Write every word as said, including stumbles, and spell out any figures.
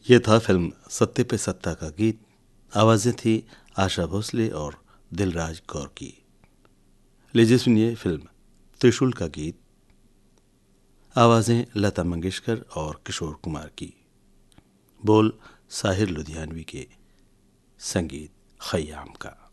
ये था फिल्म सत्ते पे सत्ता का गीत। आवाज़ें थी आशा भोसले और दिलराज कौर की। लीजिए सुनिए फिल्म त्रिशूल का गीत। आवाज़ें लता मंगेशकर और किशोर कुमार की, बोल साहिर लुधियानवी के, संगीत खयाम का।